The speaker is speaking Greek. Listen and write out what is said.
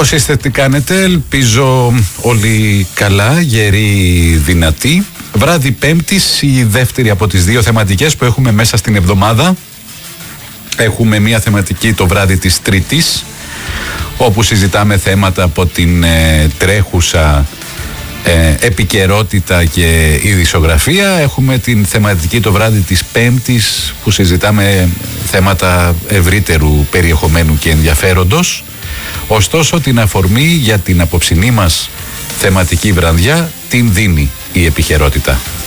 Πώς είστε, τι κάνετε? Ελπίζω όλοι καλά, γεροί, δυνατοί. Βράδυ Πέμπτης, η δεύτερη από τις δύο θεματικές που έχουμε μέσα στην εβδομάδα. Έχουμε μια θεματική το βράδυ της Τρίτης, όπου συζητάμε θέματα από την τρέχουσα επικαιρότητα και ειδησιογραφία. Έχουμε την θεματική το βράδυ της Πέμπτης, που συζητάμε θέματα ευρύτερου περιεχομένου και ενδιαφέροντος. Ωστόσο, την αφορμή για την απόψινή μας θεματική βραδιά την δίνει η επικαιρότητα.